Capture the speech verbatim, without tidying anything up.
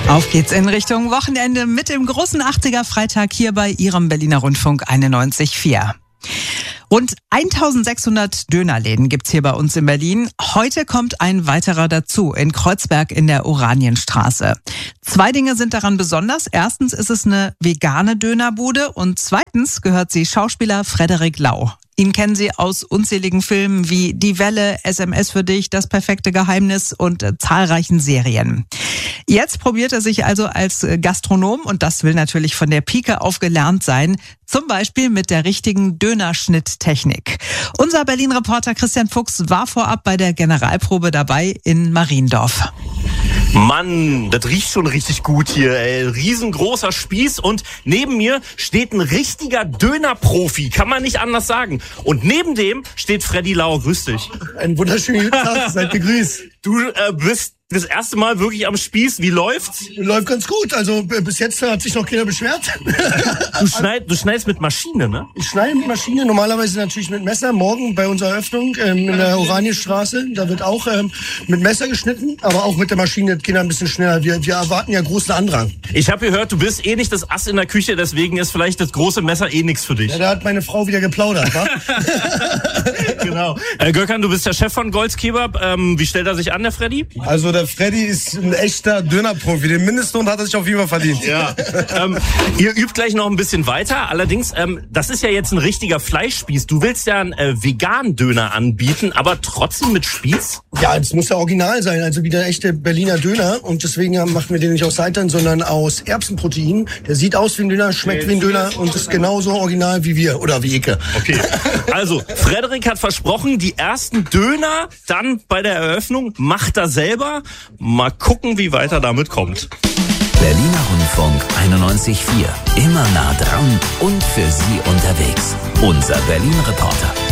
Auf geht's in Richtung Wochenende mit dem großen achtziger-Freitag hier bei Ihrem Berliner Rundfunk einundneunzig Komma vier. Rund eintausendsechshundert Dönerläden gibt's hier bei uns in Berlin. Heute kommt ein weiterer dazu in Kreuzberg in der Oranienstraße. Zwei Dinge sind daran besonders. Erstens ist es eine vegane Dönerbude und zweitens gehört sie Schauspieler Frederik Lau. Ihn kennen Sie aus unzähligen Filmen wie Die Welle, S M S für dich, Das perfekte Geheimnis und äh, zahlreichen Serien. Jetzt probiert er sich also als Gastronom und das will natürlich von der Pike auf gelernt sein. Zum Beispiel mit der richtigen Dönerschnitttechnik. Unser Berlin-Reporter Christian Fuchs war vorab bei der Generalprobe dabei in Mariendorf. Mann, das riecht schon richtig gut hier, ey. Riesengroßer Spieß und neben mir steht ein richtiger Dönerprofi, kann man nicht anders sagen. Und neben dem steht Freddy Lau. Grüß dich. Einen wunderschönen Tag, seid begrüßt. Du äh, bist das erste Mal wirklich am Spieß. Wie läuft's? Läuft ganz gut. Also bis jetzt hat sich noch keiner beschwert. Du, schneid, du schneidest mit Maschine, ne? Ich schneide mit Maschine, normalerweise natürlich mit Messer. Morgen bei unserer Eröffnung ähm, in der Oranienstraße, da wird auch ähm, mit Messer geschnitten, aber auch mit der Maschine geht ein bisschen schneller. Wir, wir erwarten ja großen Andrang. Ich habe gehört, du bist eh nicht das Ass in der Küche, deswegen ist vielleicht das große Messer eh nichts für dich. Ja, da hat meine Frau wieder geplaudert, wa? Genau. Äh, Gökhan, du bist der Chef von Golds Kebab. Ähm, wie stellt er sich an, der Freddy? Also der Freddy ist ein echter Dönerprofi. Den Mindestlohn hat er sich auf jeden Fall verdient. Ja. ähm, ihr übt gleich noch ein bisschen weiter. Allerdings, ähm, das ist ja jetzt ein richtiger Fleischspieß. Du willst ja einen äh, veganen Döner anbieten, aber trotzdem mit Spieß? Ja, es muss ja original sein, also wie der echte Berliner Döner. Und deswegen machen wir den nicht aus Seitan, sondern aus Erbsenprotein. Der sieht aus wie ein Döner, schmeckt wie ein Döner und ist genauso original wie wir oder wie Ike. Okay. Also, Frederik hat versprochen, die ersten Döner dann bei der Eröffnung macht er selber. Mal gucken, wie weit er damit kommt. Berliner Rundfunk einundneunzig Komma vier. Immer nah dran und für Sie unterwegs. Unser Berlin-Reporter.